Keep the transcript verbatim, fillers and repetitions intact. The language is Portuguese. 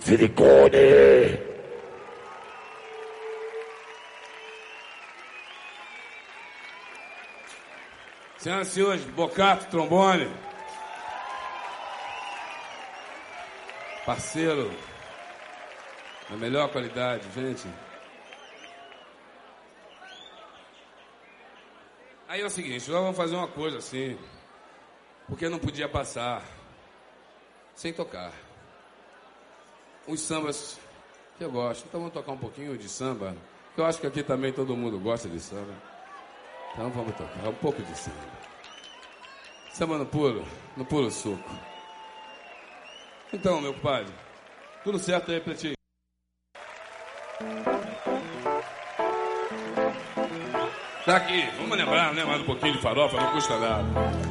silicone. Senhoras e senhores, Bocato, trombone. Parceiro, da melhor qualidade, gente. Aí é o seguinte, nós vamos fazer uma coisa assim, porque não podia passar sem tocar. Os sambas que eu gosto, então vamos tocar um pouquinho de samba, que eu acho que aqui também todo mundo gosta de samba. Então vamos tocar um pouco de samba. Samba no puro, no puro suco. Então, meu compadre, tudo certo aí, Pretinho? Tá aqui, vamos lembrar, né? Mais um pouquinho de farofa, não custa nada.